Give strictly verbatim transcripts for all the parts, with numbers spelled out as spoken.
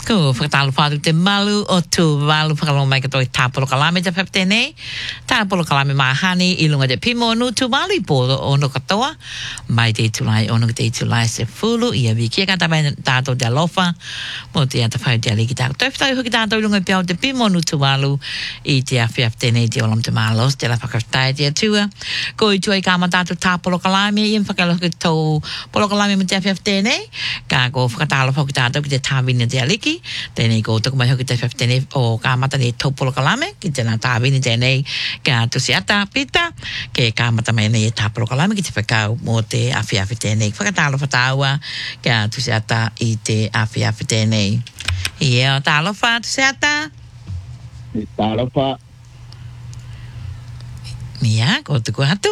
Ko whakatalo whātu te malu o tū walu whakalonga mai katoa i tāpolo kalame te whapte nei. Tāpolo kalame mahani i lunga te pimo nu tū walu i pōro o no katoa. Mai te tulai o no te tulai se fulu i a wiki ka tapai tātou te alofa. Mo te ata whai te aliki tātou. Toi whai hoki tātou i lunga i piao te pimo nu tū walu i te a whiapte nei te olam te malos te la whakawhtai te atua. Ko i tua i kāma tātou tāpolo kalame i am whakaloki tau polo kalame mo te a whiapte nei. Ka ko whakatalo whauki tātou ki te tāwini te aliki. Tēnei ko tuku mai hoki te whawhtene o ka mata ni taupolo kalame, ki tēnā tāwini tēnei ka tusi ata pita, ke ka mata mai nei e tāpolo kalame, ki te whakau mō te awhi awhi tēnei. Whakatalo whataua, ka tusi ata i te awhi awhi tēnei. Ia, tālo wha tusi ata? I tālo wha. Ia, ko tuku hatu?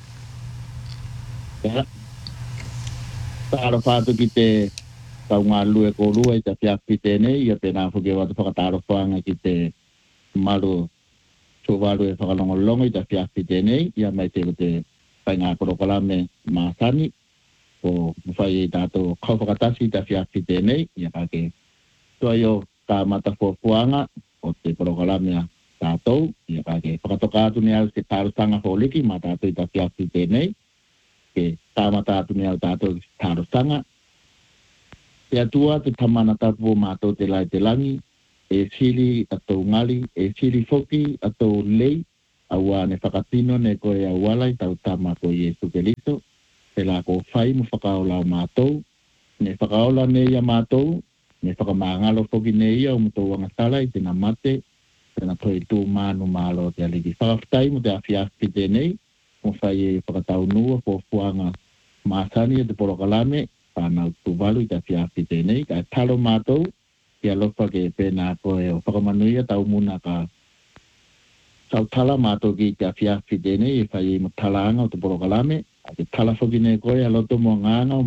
Ia. Tālo wha tu ki te tau ngā lue ko lue i te whiawhi tēnei, ia pēnā whuke watu whakataro whanga ki te malu tō walu e whakalongolongo i te whiawhi tēnei, ia mai te te whai ngā korokalame māsani, o mwhai i tātou kau whakatasi i te whiawhi tēnei, ia kake tua i o ka mata whuanga o te korokalame tātou, ia kake whakatoka atu ni au te tarutanga wholiki mā tātou i te whiawhi tēnei, ke tā mata atu ni au tātou i te tarutanga. Te atua te tamana tapu mātou te lai te langi, e siri atou ngali, e siri foki atou lei, aua ne whakatino ne koe awalai tau tama ko Iesu Keristo, te la ko whai mu whakaola mātou, ne whakaola ne ia mātou, ne whakamangalo foki ne ia o mutou wangatala i tēnā mate, tēnā toi tū mānu mālo te aliki. Whakawhitai mu te awhiawhi tēnei, mu whai e whakatau nua po fuanga māsani e te porokalame, whanau tu walu i ta whiawhi tēnei, ka talo mātou, kia lofa ke pēnā koe o whakamanuia tau muna ka tau tala mātou ki ta whiawhi tēnei, e whai i mo talaanga o te porokalame, a te tala whakine koe a loto mo nganga